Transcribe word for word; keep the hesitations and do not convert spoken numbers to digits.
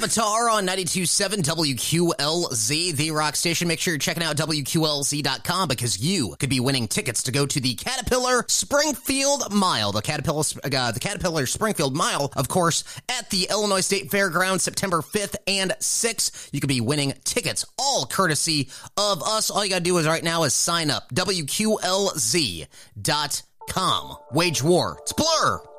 Avatar on ninety-two point seven W Q L Z, the rock station. Make sure you're checking out W Q L Z dot com because you could be winning tickets to go to the Caterpillar Springfield Mile. The Caterpillar, uh, the Caterpillar Springfield Mile, of course, at the Illinois State Fairgrounds, September fifth and sixth. You could be winning tickets, all courtesy of us. All you got to do is right now is sign up. W Q L Z dot com. Wage war. It's Blur.